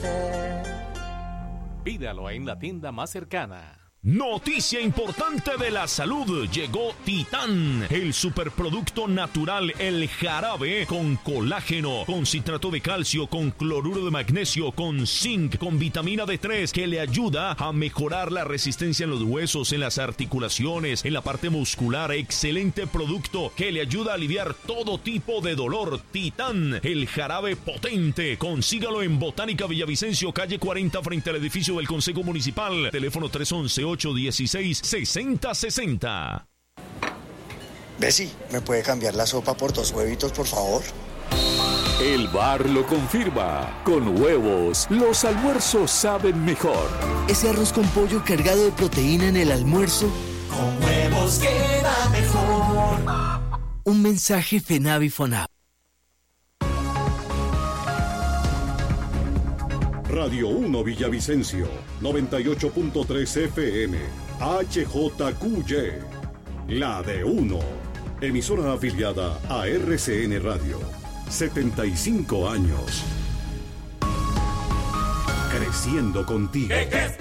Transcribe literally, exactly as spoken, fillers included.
Pídalo en la tienda más cercana. Noticia importante de la salud, llegó Titán, el superproducto natural, el jarabe con colágeno, con citrato de calcio, con cloruro de magnesio, con zinc, con vitamina D tres, que le ayuda a mejorar la resistencia en los huesos, en las articulaciones, en la parte muscular. Excelente producto que le ayuda a aliviar todo tipo de dolor. Titán, el jarabe potente. Consígalo en Botánica Villavicencio, calle cuarenta, frente al edificio del Consejo Municipal. Teléfono tres once, ocho dieciséis, sesenta sesenta. Bessie, ¿me puede cambiar la sopa por dos huevitos, por favor? El bar lo confirma. Con huevos, los almuerzos saben mejor. Ese arroz con pollo cargado de proteína en el almuerzo, con huevos queda mejor. Un mensaje FENAVI FONAP. Radio uno Villavicencio, noventa y ocho punto tres F M, H J Q Y, la de uno, emisora afiliada a R C N Radio, setenta y cinco años, creciendo contigo.